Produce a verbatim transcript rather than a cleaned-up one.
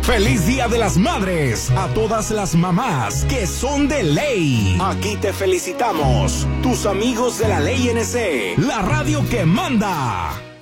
¡Feliz Día de las Madres a todas las mamás que son de ley! Aquí te felicitamos, tus amigos de la Ley N C, la radio que manda.